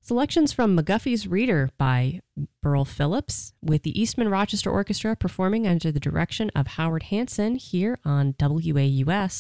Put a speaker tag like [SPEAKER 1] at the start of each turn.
[SPEAKER 1] Selections from McGuffey's Reader by Burl Phillips, with the Eastman Rochester Orchestra performing under the direction of Howard Hanson here on WAUS